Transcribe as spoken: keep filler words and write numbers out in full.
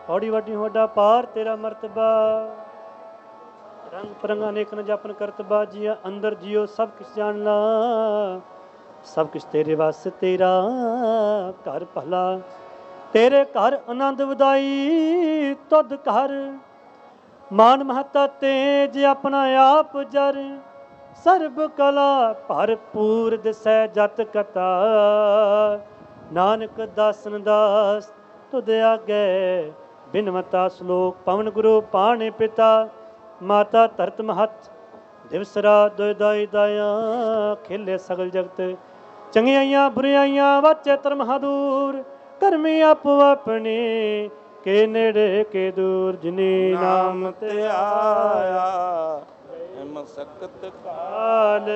ਹੌੜੀ ਵੱਡੀ ਵੱਡਾ ਪਾਰ ਤੇਰਾ ਮਰਤਬਾ। ਰੰਗ ਪਰੰਗਾ ਅਨੇਕ ਨ ਜਪਨ ਕਰਤਬਾ। ਜੀਆ ਅੰਦਰ ਜਿਉ ਸਭ ਕੁਛ ਜਾਣ ਲਾ, ਸਭ ਕੁਛ ਤੇਰੇ ਵਸ ਤੇਰਾ ਘਰ ਭਲਾ। ਤੇਰੇ ਘਰ ਆਨੰਦ ਵਧਾਈ ਤੁਧ ਘਰ, ਮਾਨ ਮਹੱਤਾ ਤੇਜ ਆਪਣਾ ਆਪ ਜਰ। ਸਰਬ ਕਲਾ ਭਰਪੂਰ ਦਿਸੈ ਜਤ ਕਤਾ, ਨਾਨਕ ਦਾਸਨ ਦਾਸ ਤੁਧ ਆਗੇ ਬਿਨਵਤਾ। ਸ਼ਲੋਕ ਪਵਨ ਗੁਰੂ ਪਾਣੇ ਪਿਤਾ, ਮਾਤਾ ਧਰਤ ਮਹਤ ਦਿਵਸ ਰਾਤ ਦੁਇ ਦਾਈ ਦਾਇਆ। ਖੇਲੇ ਸਗਲ ਜਗਤ ਚੰਗਿਆਈਆਂ ਬੁਰਿਆਈਆਂ, ਵਾਚੇ ਧਰਮ ਹਦੂਰ। ਕਰਮੀ ਆਪੋ ਆਪਣੇ ਕੇ ਨੇੜੇ ਕੇ ਦੂਰ। ਜਿਨੀ ਨਾਮ ਤੇ ਆਇਆ ਮਸਕਤ ਕਾਲ।